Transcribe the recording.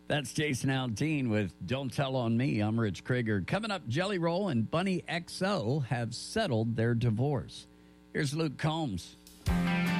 That's Jason Aldean with Don't Tell on Me. I'm Rich Krieger. Coming up, Jelly Roll and Bunny XO have settled their divorce. Here's Luke Combs.